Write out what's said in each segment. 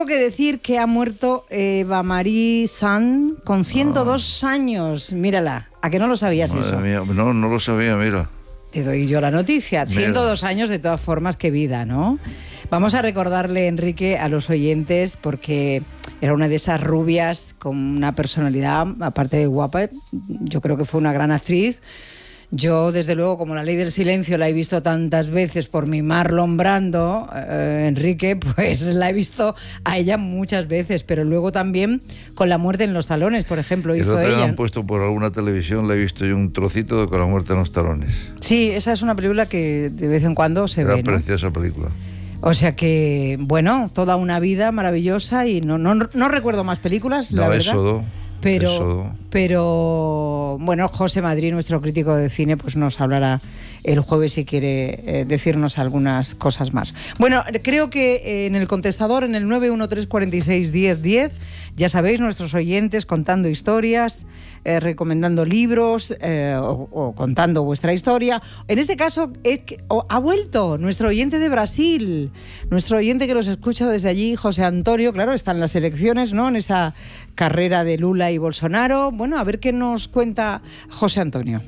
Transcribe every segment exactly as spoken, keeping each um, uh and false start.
Tengo que decir que ha muerto Eva Marie Saint con ciento dos ah. años. Mírala, ¿a que no lo sabías? Madre eso? Mía. No, no lo sabía, mira. Te doy yo la noticia. Mira. ciento dos años, de todas formas, qué vida, ¿no? Vamos a recordarle, Enrique, a los oyentes, porque era una de esas rubias con una personalidad, aparte de guapa, yo creo que fue una gran actriz. Yo, desde luego, como La Ley del Silencio la he visto tantas veces por mi Marlon Brando, eh, Enrique, pues la he visto a ella muchas veces, pero luego también con La Muerte en los Talones, por ejemplo, hizo ella. La han puesto por alguna televisión, la he visto yo un trocito de Con la Muerte en los Talones. Sí, esa es una película que de vez en cuando se Era ve, ¿no? preciosa película. O sea que, bueno, toda una vida maravillosa y no, no, no recuerdo más películas, no, la verdad. Éxodo. Pero, Éxodo. pero, bueno, José Madrid, nuestro crítico de cine, pues nos hablará el jueves si quiere eh, decirnos algunas cosas más. Bueno, creo que eh, en el contestador, en el nueve uno tres cuatro seis diez diez, ya sabéis, nuestros oyentes contando historias, eh, recomendando libros eh, o, o contando vuestra historia. En este caso, eh, oh, ha vuelto nuestro oyente de Brasil, nuestro oyente que nos escucha desde allí, José Antonio. Claro, están las elecciones, ¿no?, en esa carrera de Lula y Bolsonaro. Bueno, a ver qué nos cuenta José Antonio.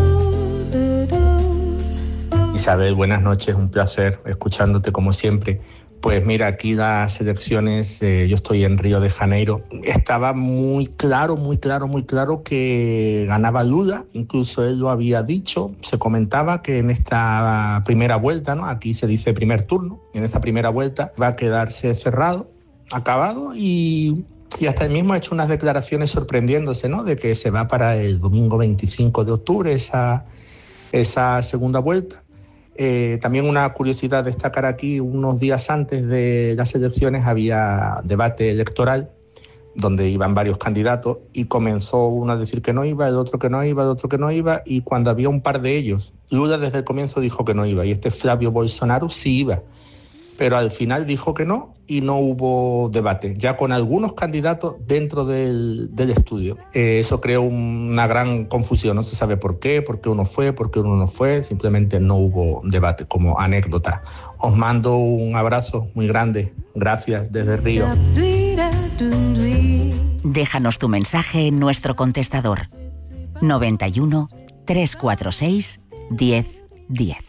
Isabel, buenas noches, un placer escuchándote como siempre. Pues mira, aquí las elecciones, eh, yo estoy en Río de Janeiro, estaba muy claro, muy claro, muy claro que ganaba Lula, incluso él lo había dicho, se comentaba que en esta primera vuelta, ¿no?, aquí se dice primer turno, en esta primera vuelta va a quedarse cerrado, acabado, y, y hasta él mismo ha hecho unas declaraciones sorprendiéndose, ¿no?, de que se va para el domingo veinticinco de octubre esa, esa segunda vuelta. Eh, también una curiosidad destacar aquí, unos días antes de las elecciones había debate electoral donde iban varios candidatos y comenzó uno a decir que no iba, el otro que no iba, el otro que no iba, y cuando había un par de ellos, Lula desde el comienzo dijo que no iba y este Flávio Bolsonaro sí iba, pero al final dijo que no y no hubo debate, ya con algunos candidatos dentro del, del estudio. Eh, eso creó una gran confusión, no se sabe por qué, por qué uno fue, por qué uno no fue, simplemente no hubo debate, como anécdota. Os mando un abrazo muy grande, gracias desde Río. Déjanos tu mensaje en nuestro contestador noventa y uno, trescientos cuarenta y seis, diez diez.